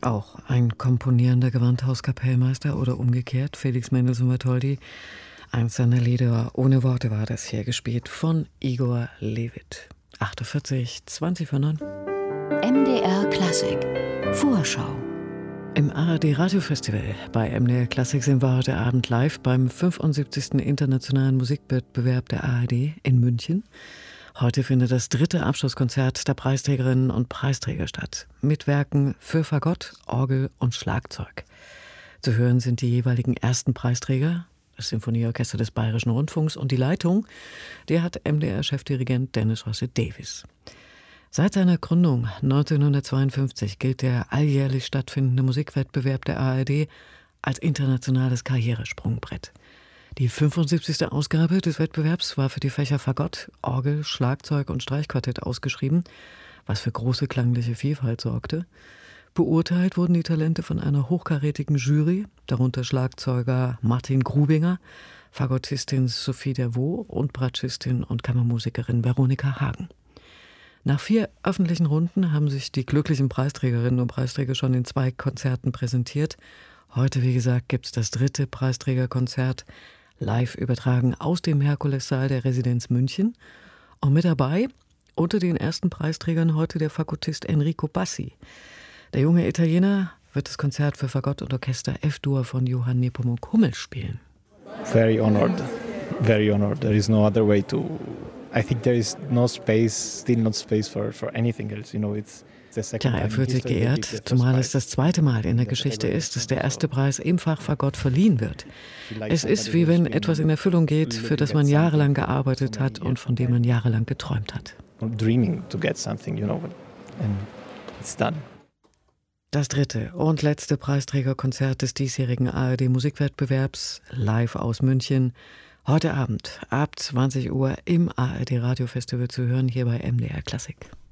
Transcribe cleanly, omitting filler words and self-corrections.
Auch ein komponierender Gewandhauskapellmeister oder umgekehrt, Felix Mendelssohn-Bartholdy. Eins seiner Lieder ohne Worte war das hier gespielt von Igor Levit. 48, 20 vor 9. MDR Klassik Vorschau. Im ARD Radiofestival bei MDR Klassik sind wir heute Abend live beim 75. Internationalen Musikwettbewerb der ARD in München. Heute findet das 3. Abschlusskonzert der Preisträgerinnen und Preisträger statt. Mit Werken für Fagott, Orgel und Schlagzeug. Zu hören sind die jeweiligen ersten Preisträger, das Sinfonieorchester des Bayerischen Rundfunks, und die Leitung, die hat MDR-Chefdirigent Dennis Rosse-Davis. Seit seiner Gründung 1952 gilt der alljährlich stattfindende Musikwettbewerb der ARD als internationales Karrieresprungbrett. Die 75. Ausgabe des Wettbewerbs war für die Fächer Fagott, Orgel, Schlagzeug und Streichquartett ausgeschrieben, was für große klangliche Vielfalt sorgte. Beurteilt wurden die Talente von einer hochkarätigen Jury, darunter Schlagzeuger Martin Grubinger, Fagottistin Sophie Dervaux und Bratschistin und Kammermusikerin Veronika Hagen. Nach 4 öffentlichen Runden haben sich die glücklichen Preisträgerinnen und Preisträger schon in 2 Konzerten präsentiert. Heute, wie gesagt, gibt es das 3. Preisträgerkonzert, live übertragen aus dem Herkulessaal der Residenz München. Und mit dabei, unter den ersten Preisträgern heute, der Fagottist Enrico Bassi. Der junge Italiener wird das Konzert für Fagott und Orchester F-Dur von Johann Nepomuk Hummel spielen. Very honored, very honored. There is no other way to... I think there is no space, still not space for anything else. You know, it's the second time. Tja, er fühlt sich geehrt, zumal es das 2. Mal in der Geschichte ist, dass der erste Preis im Fach Fagott verliehen wird. Es ist wie wenn etwas in Erfüllung geht, für das man jahrelang gearbeitet hat und von dem man jahrelang geträumt hat. Dreaming to get something, you know, and it's done. Das 3. und letzte Preisträgerkonzert des diesjährigen ARD-Musikwettbewerbs, live aus München. Heute Abend ab 20 Uhr im ARD Radiofestival zu hören, hier bei MDR Klassik.